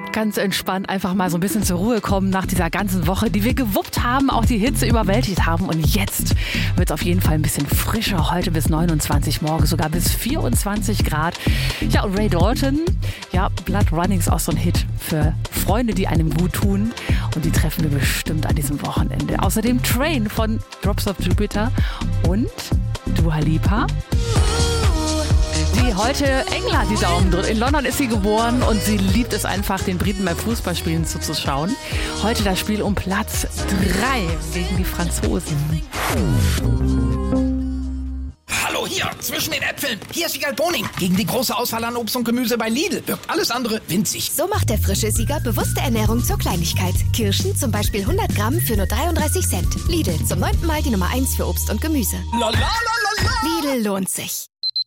ganz entspannt einfach mal so ein bisschen zur Ruhe kommen nach dieser ganzen Woche, die wir gewuppt haben, auch die Hitze überwältigt haben. Und jetzt wird es auf jeden Fall ein bisschen frischer. Heute bis 29, morgen sogar bis 24 Grad. Ja, und Ray Dalton, ja, Blood Running ist auch so ein Hit für Freunde, die einem gut tun. Und die treffen wir bestimmt an diesem Wochenende. Außerdem Train von Drops of Jupiter und Dua Lipa, die heute England die Daumen drückt. In London ist sie geboren und sie liebt es einfach, den Briten beim Fußballspielen zuzuschauen. Heute das Spiel um Platz 3 gegen die Franzosen. Hallo, hier, zwischen den Äpfeln. Hier ist Wiegald Boning. Gegen die große Auswahl an Obst und Gemüse bei Lidl wirkt alles andere winzig. So macht der frische Sieger bewusste Ernährung zur Kleinigkeit. Kirschen zum Beispiel 100 Gramm für nur 33 Cent. Lidl, zum 9. Mal die Nummer 1 für Obst und Gemüse. La la la la la. Lidl lohnt sich.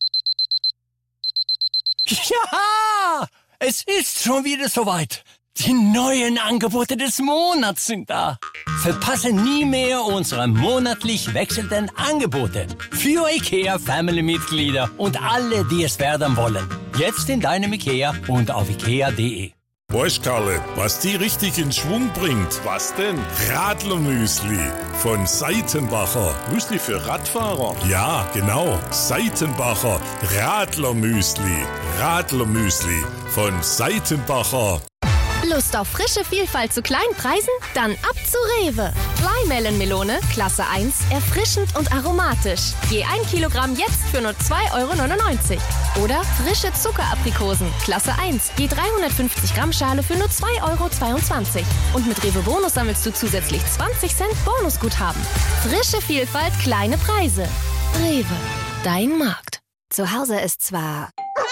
Ja, es ist schon wieder soweit. Die neuen Angebote des Monats sind da. Verpasse nie mehr unsere monatlich wechselnden Angebote. Für IKEA-Family-Mitglieder und alle, die es werden wollen. Jetzt in deinem IKEA und auf ikea.de. Weißt, Karle, was die richtig in Schwung bringt? Was denn? Radlermüsli von Seitenbacher. Müsli für Radfahrer? Ja, genau. Seitenbacher Radlermüsli. Radlermüsli von Seitenbacher. Lust auf frische Vielfalt zu kleinen Preisen? Dann ab zu Rewe. Flymelon-Melone, Klasse 1, erfrischend und aromatisch. Je 1 Kilogramm jetzt für nur 2,99 €. Oder frische Zuckeraprikosen, Klasse 1, je 350 Gramm Schale für nur 2,22 €. Und mit Rewe Bonus sammelst du zusätzlich 20 Cent Bonusguthaben. Frische Vielfalt, kleine Preise. Rewe, dein Markt. Zu Hause ist zwar...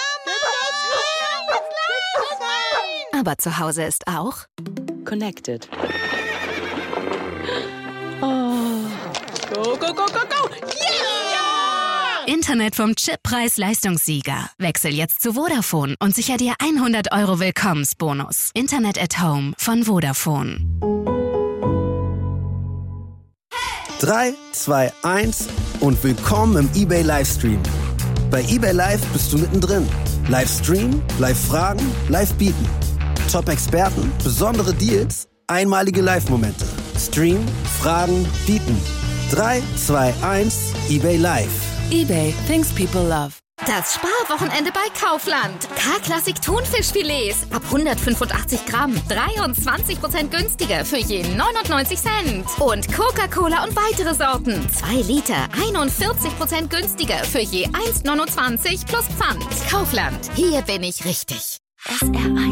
Aber zu Hause ist auch Connected. Oh. Go, go, go, go, go! Yeah! Internet vom Chippreis-Leistungssieger. Wechsel jetzt zu Vodafone und sicher dir 100 € Willkommensbonus. Internet at Home von Vodafone. 3, 2, 1 und willkommen im eBay Livestream. Bei eBay Live bist du mittendrin. Livestream, Live-Fragen, Live-Bieten. Top-Experten, besondere Deals, einmalige Live-Momente. Stream, Fragen, Bieten. 3, 2, 1, eBay Live. eBay, things people love. Das Sparwochenende bei Kaufland. K-Klassik Thunfischfilets ab 185 Gramm. 23% günstiger für je 99 Cent. Und Coca-Cola und weitere Sorten. 2 Liter, 41% günstiger für je 1,29 plus Pfand. Kaufland, hier bin ich richtig. SR1